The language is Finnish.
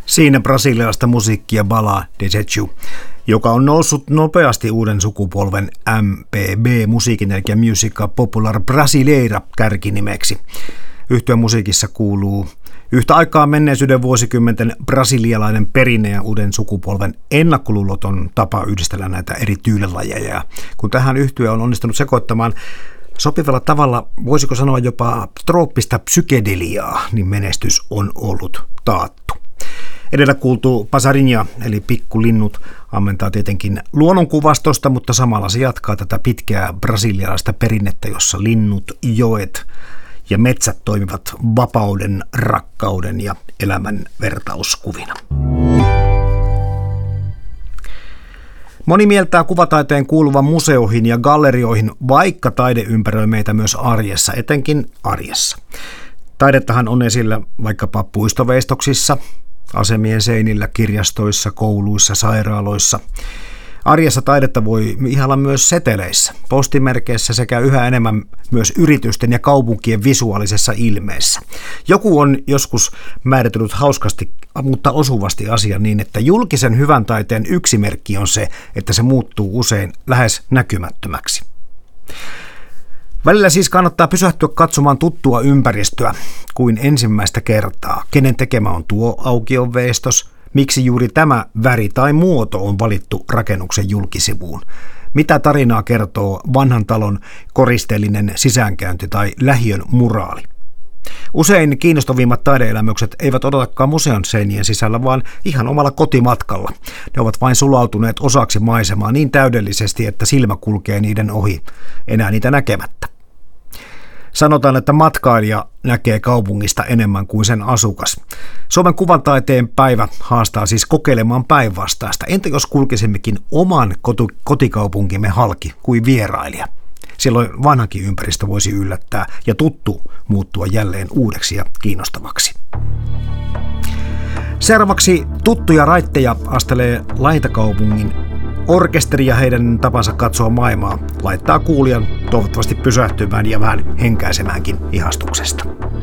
Siinä brasilialaista musiikkia Bala Desejo, joka on noussut nopeasti uuden sukupolven MPB-musiikin eli Música Popular Brasileira kärkinimeksi. Yhtyeen musiikissa kuuluu yhtä aikaa menneisyyden vuosikymmenten brasilialainen perinne ja uuden sukupolven ennakkoluuloton tapa yhdistellä näitä eri tyylilajeja. Kun tähän yhtye on onnistunut sekoittamaan sopivalla tavalla, voisiko sanoa jopa trooppista psykedeliaa, niin menestys on ollut taattu. Edellä kuultu Passarinha, eli pikkulinnut, ammentaa tietenkin luonnonkuvastosta, mutta samalla se jatkaa tätä pitkää brasilialaista perinnettä, jossa linnut, joet ja metsät toimivat vapauden, rakkauden ja elämän vertauskuvina. Moni mieltää kuvataiteen kuuluvan museoihin ja gallerioihin, vaikka taide ympäröi meitä myös arjessa, etenkin arjessa. Taidettahan on esillä vaikkapa puistoveistoksissa, asemien seinillä, kirjastoissa, kouluissa, sairaaloissa. Arjessa taidetta voi ihailla myös seteleissä, postimerkeissä sekä yhä enemmän myös yritysten ja kaupunkien visuaalisessa ilmeessä. Joku on joskus määritellyt hauskasti, mutta osuvasti asian niin, että julkisen hyvän taiteen yksi merkki on se, että se muuttuu usein lähes näkymättömäksi. Välillä siis kannattaa pysähtyä katsomaan tuttua ympäristöä kuin ensimmäistä kertaa. Kenen tekemä on tuo aukionveistos? Miksi juuri tämä väri tai muoto on valittu rakennuksen julkisivuun? Mitä tarinaa kertoo vanhan talon koristeellinen sisäänkäynti tai lähiön muraali? Usein kiinnostavimmat taideelämykset eivät odotakaan museon seinien sisällä, vaan ihan omalla kotimatkalla. Ne ovat vain sulautuneet osaksi maisemaa niin täydellisesti, että silmä kulkee niiden ohi, enää niitä näkemättä. Sanotaan, että matkailija näkee kaupungista enemmän kuin sen asukas. Suomen kuvantaiteen päivä haastaa siis kokeilemaan päinvastaista. Entä jos kulkisimmekin oman kotikaupunkimme halki kuin vierailija? Silloin vanhakin ympäristö voisi yllättää ja tuttu muuttua jälleen uudeksi ja kiinnostavaksi. Seuraavaksi tuttuja raitteja astelee Laitakaupungin orkesteri ja heidän tapansa katsoa maailmaa laittaa kuulijan toivottavasti pysähtymään ja vähän henkäisemäänkin ihastuksesta.